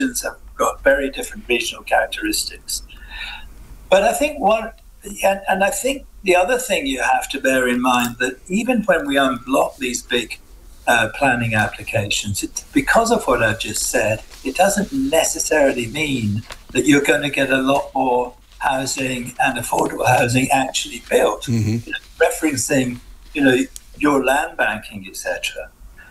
have got very different regional characteristics. But I think I think the other thing you have to bear in mind that even when we unblock these big planning applications, because of what I've just said, it doesn't necessarily mean that you're going to get a lot more housing and affordable housing actually built. Referencing, your land banking, etc.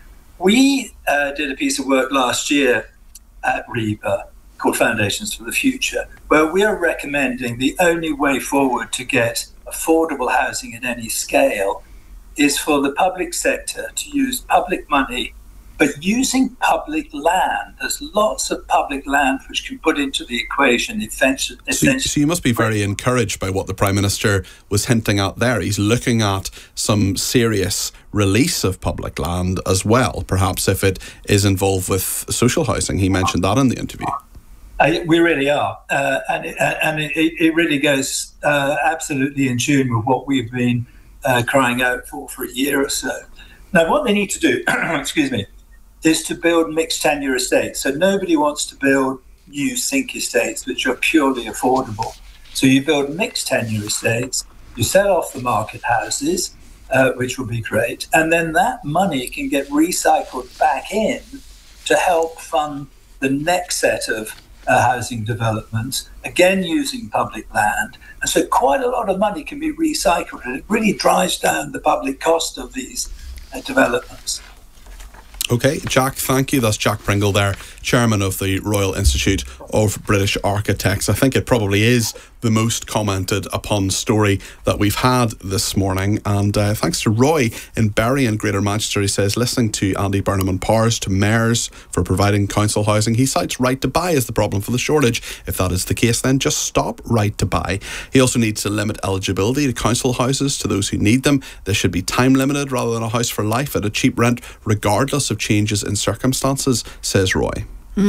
We did a piece of work last year at RIBA called Foundations for the Future, where we are recommending the only way forward to get affordable housing at any scale is for the public sector to use public money, but using public land. There's lots of public land which can put into the equation essentially. So you must be very encouraged by what the Prime Minister was hinting at there. He's looking at some serious release of public land as well, perhaps if it is involved with social housing. He mentioned that in the interview. We really are. And it really goes absolutely in tune with what we've been crying out for a year or so. Now, what they need to do, excuse me, is to build mixed tenure estates. So nobody wants to build new sink estates, which are purely affordable. So you build mixed tenure estates, you sell off the market houses, which will be great, and then that money can get recycled back in to help fund the next set of housing developments, again using public land. And so quite a lot of money can be recycled, and it really drives down the public cost of these developments. OK, Jack, thank you. That's Jack Pringle there, chairman of the Royal Institute of British Architects. I think it probably is the most commented upon story that we've had this morning. And thanks to Roy in Bury in Greater Manchester. He says, listening to Andy Burnham and powers to mayors for providing council housing, he cites right to buy as the problem for the shortage. If that is the case, then just stop right to buy. He also needs to limit eligibility to council houses to those who need them. They should be time limited rather than a house for life at a cheap rent, regardless of changes in circumstances, says Roy.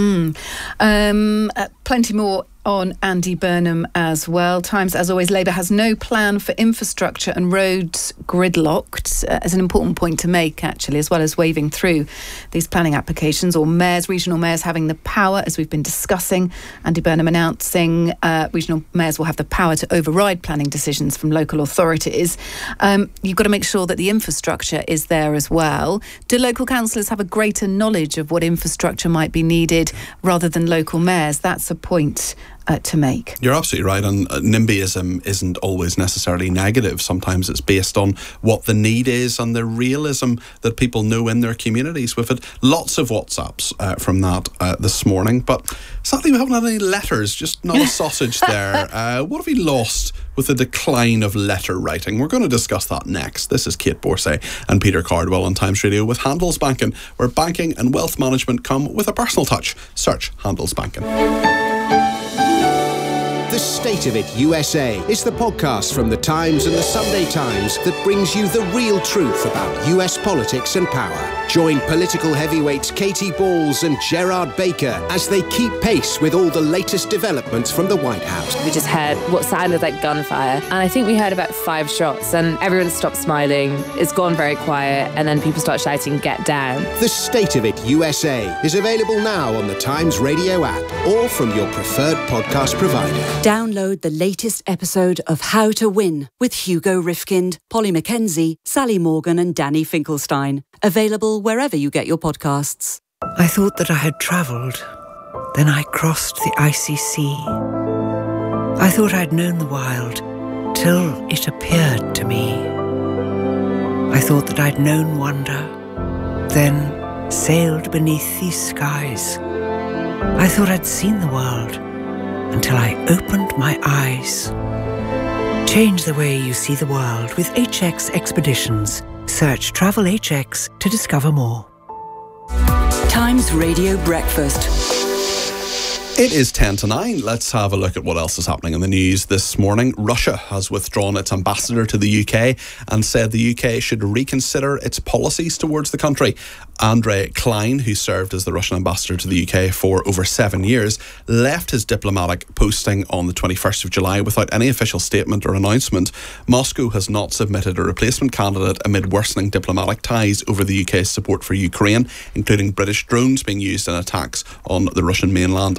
Plenty more on Andy Burnham as well. Times, as always, Labour has no plan for infrastructure and roads gridlocked. As an important point to make, actually, as well as waving through these planning applications, or mayors, regional mayors having the power, as we've been discussing. Andy Burnham announcing regional mayors will have the power to override planning decisions from local authorities. You've got to make sure that the infrastructure is there as well. Do local councillors have a greater knowledge of what infrastructure might be needed rather than local mayors? That's a point to make. You're absolutely right, and NIMBYism isn't always necessarily negative. Sometimes it's based on what the need is and the realism that people know in their communities. We've had lots of WhatsApps from that this morning, but sadly we haven't had any letters, just not a sausage there. What have we lost with the decline of letter writing? We're going to discuss that next. This is Kate Borsay and Peter Cardwell on Times Radio with Handelsbanken, where banking and wealth management come with a personal touch. Search Handelsbanken. The State of It USA is the podcast from The Times and The Sunday Times that brings you the real truth about US politics and power. Join political heavyweights Katie Balls and Gerard Baker as they keep pace with all the latest developments from the White House. We just heard what sounded like gunfire, and I think we heard about 5 shots, and everyone stopped smiling. It's gone very quiet, and then people start shouting, "Get down." The State of It USA is available now on the Times Radio app or from your preferred podcast provider. Download the latest episode of How to Win with Hugo Rifkind, Polly Mackenzie, Sally Morgan and Danny Finkelstein. Available wherever you get your podcasts. I thought that I had travelled. Then I crossed the icy sea. I thought I'd known the wild till it appeared to me. I thought that I'd known wonder, then sailed beneath these skies. I thought I'd seen the world until I opened my eyes. Change the way you see the world with HX Expeditions. Search Travel HX to discover more. Times Radio Breakfast. It is 10 to 9. Let's have a look at what else is happening in the news this morning. Russia has withdrawn its ambassador to the UK and said the UK should reconsider its policies towards the country. Andrei Klein, who served as the Russian ambassador to the UK for over 7 years, left his diplomatic posting on the 21st of July without any official statement or announcement. Moscow has not submitted a replacement candidate amid worsening diplomatic ties over the UK's support for Ukraine, including British drones being used in attacks on the Russian mainland